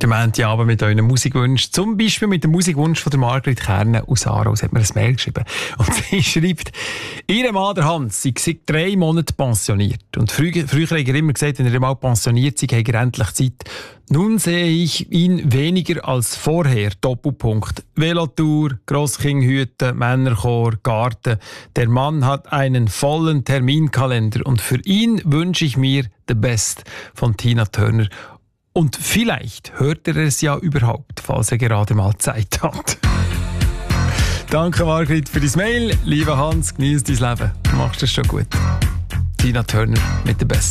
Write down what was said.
am Montagabend mit euren Musikwünschen. Zum Beispiel mit dem Musikwunsch von der Margrit Kerne aus Aarau. Sie hat mir ein Mail geschrieben. Und sie schreibt, ihr Mann, der Hans, sei seit 3 Monaten pensioniert. Und früher hat er immer gesagt, wenn er mal pensioniert sei, habe er endlich Zeit. Nun sehe ich ihn weniger als vorher. Doppelpunkt. Velotour, Grosskindhüte, Männerchor, Garten. Der Mann hat einen vollen Terminkalender und für ihn wünsche ich mir The Best von Tina Turner. Und vielleicht hört er es ja überhaupt, falls er gerade mal Zeit hat. Danke Margrit für dein Mail. Lieber Hans, genieß dein Leben. Du machst es schon gut. Tina Turner mit The Best.